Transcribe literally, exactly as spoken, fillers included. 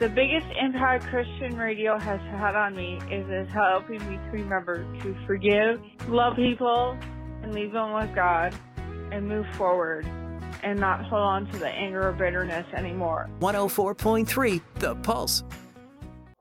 The biggest impact Christian radio has had on me is, is helping me to remember to forgive, love people, and leave them with God, and move forward, and not hold on to the anger or bitterness anymore. one oh four point three The Pulse.